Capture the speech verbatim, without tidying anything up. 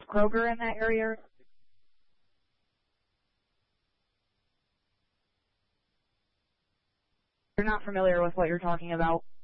Kroger in that area? You're not familiar with what you're talking about?